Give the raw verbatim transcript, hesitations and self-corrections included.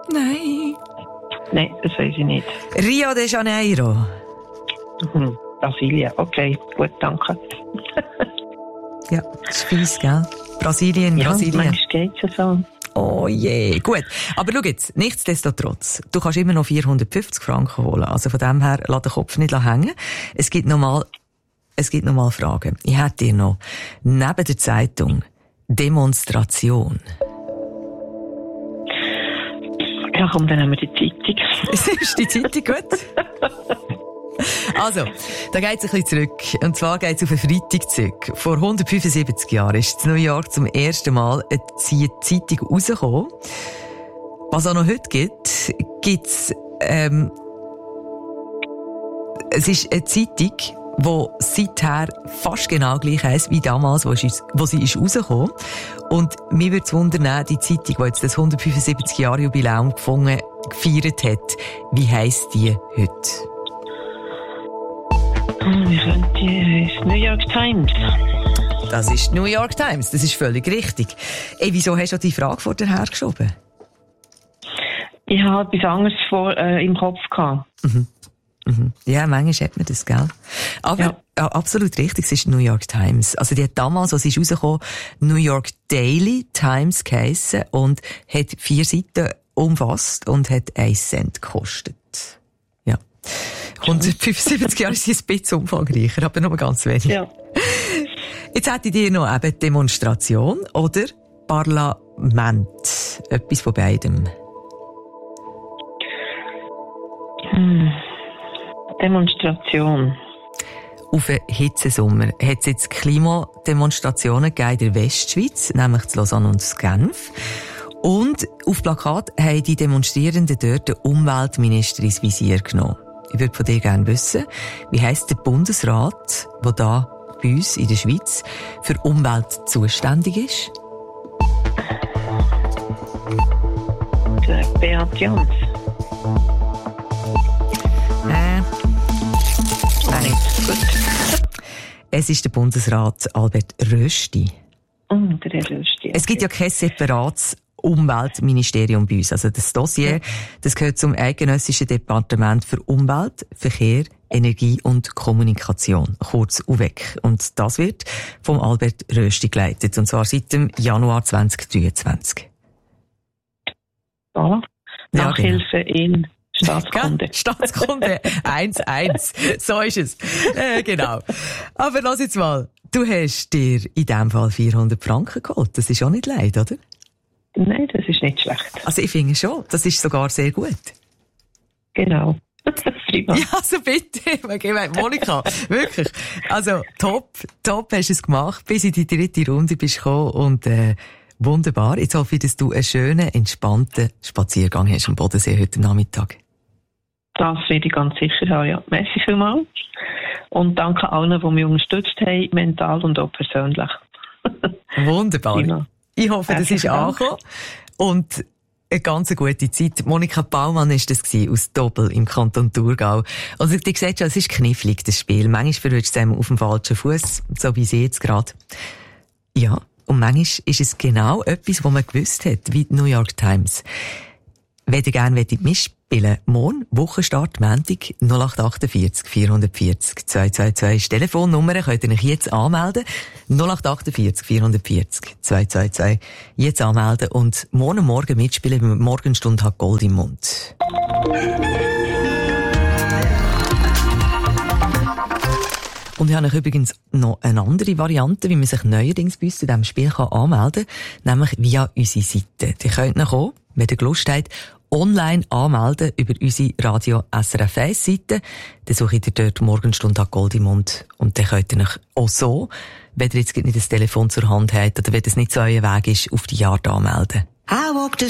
Nein. Nein, das weiß ich nicht. Rio de Janeiro. Mhm. Brasilien, okay, gut, danke. Ja, das ist fies, gell? Brasilien, ja, Brasilien. manchmal geht's ja so. Oh je, gut. Aber schau jetzt, nichtsdestotrotz, du kannst immer noch vierhundertfünfzig Franken holen. Also von dem her, lass den Kopf nicht hängen. Es gibt noch mal, es gibt noch mal Fragen. Ich hätte dir noch, neben der Zeitung, Demonstration. Ja, komm, dann haben wir die Zeitung. Ist die Zeitung gut? Also, da geht's ein bisschen zurück. Und zwar geht's auf einen Freitag zurück. Vor hundertfünfundsiebzig Jahren ist in New York zum ersten Mal eine Zeitung rausgekommen. Was auch noch heute gibt, gibt's, ähm, es ist eine Zeitung, die seither fast genau gleich heisst wie damals, wo sie, wo sie ist rausgekommen. Und mir würde es wundern, die Zeitung, die jetzt das hundertfünfundsiebzig Jahre Jubiläum gefunden, gefeiert hat, wie heisst die heute? Wie könnte die heißen? New York Times. Das ist New York Times, das ist völlig richtig. Ey, wieso hast du die Frage vor dir hergeschoben? Ich habe etwas anderes vor, äh, im Kopf gehabt. Mhm. Mhm. Ja, manchmal hat man das, gell? Aber ja. Ja, absolut richtig, es ist New York Times. Also die hat damals, als sie ist rausgekommen, New York Daily Times geheissen und hat vier Seiten umfasst und hat einen Cent gekostet. Ja. hundertfünfundsiebzig Jahre ist ein bisschen umfangreicher, aber nur ganz wenig. Ja. Jetzt hätte ich dir noch eben Demonstration oder Parlament. Etwas von beidem. Hm. Demonstration. Auf einen Hitzesommer hat es jetzt Klimademonstrationen gegeben in der Westschweiz, nämlich in Lausanne und in Genf. Und auf Plakat haben die Demonstrierenden dort den Umweltminister ins Visier genommen. Ich würde von dir gerne wissen, wie heisst der Bundesrat, der da bei uns in der Schweiz für Umwelt zuständig ist? Der Beat Jans. Äh, nein. Gut. Es ist der Bundesrat Albert Rösti. Oh, der Herr Rösti. Es gibt ja kein separates Umweltministerium bei uns. Also das Dossier, das gehört zum Eidgenössischen Departement für Umwelt, Verkehr, Energie und Kommunikation, kurz U W E C. Und das wird vom Albert Rösti geleitet, und zwar seit dem Januar zwanzig dreiundzwanzig. Voilà. Ja, Nachhilfe genau. in Staatskunde. Staatskunde eins eins. So ist es. Äh, genau. Aber lass jetzt mal. Du hast dir in diesem Fall vierhundert Franken geholt. Das ist auch nicht leid, oder? Nein, das ist nicht schlecht. Also ich finde schon. Das ist sogar sehr gut. Genau. Prima. Ja, also bitte. Monika, wirklich. Also top, top hast du es gemacht, bis in die dritte Runde bist gekommen und äh, wunderbar. Jetzt hoffe ich, dass du einen schönen, entspannten Spaziergang hast am Bodensee heute Nachmittag. Das werde ich ganz sicher haben, ja. Merci vielmals. Und danke allen, die mich unterstützt haben, mental und auch persönlich. Wunderbar. Prima. Ich hoffe, das ist angekommen. Und eine ganz gute Zeit. Monika Baumann war das gewesen, aus Doppel im Kanton Thurgau. Also, ihr seht schon, es ist knifflig, das Spiel. Manchmal verrutscht es einem auf dem falschen Fuß, so wie sie jetzt gerade. Ja, und manchmal ist es genau etwas, was man gewusst hat, wie die New York Times. Wenn ihr gerne mitspielen, morgen, Wochenstart, Montag, null acht achtundvierzig vierhundertvierzig zweihundertzweiundzwanzig ist die Telefonnummer, könnt ihr euch jetzt anmelden. null acht achtundvierzig vierhundertvierzig zweihundertzweiundzwanzig jetzt anmelden und morgen Morgen mitspielen, weil Morgenstunde hat Gold im Mund. Und ich habe euch übrigens noch eine andere Variante, wie man sich neuerdings bei uns zu diesem Spiel anmelden kann, nämlich via unsere Seite. Ihr könnt noch kommen, wenn ihr Lust habt, online anmelden über unsere Radio S R F eins Seite. Dann suche ich dir dort Morgenstunde hat Gold im Mund. Und dann könnt ihr euch auch so, wenn ihr jetzt nicht das Telefon zur Hand habt oder wenn das nicht so euer Weg ist, auf die Jahre anmelden.